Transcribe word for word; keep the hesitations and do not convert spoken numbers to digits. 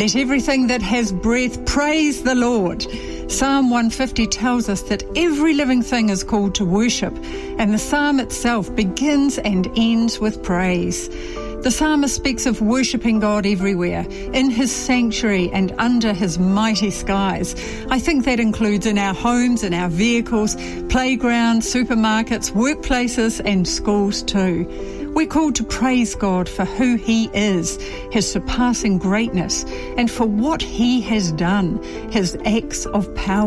Let everything that has breath praise the Lord. Psalm one fifty tells us that every living thing is called to worship, and the psalm itself begins and ends with praise. The psalmist speaks of worshipping God everywhere, in his sanctuary and under his mighty skies. I think that includes in our homes, in our vehicles, playgrounds, supermarkets, workplaces and schools too. We're called to praise God for who he is, his surpassing greatness, and for what he has done, his acts of power.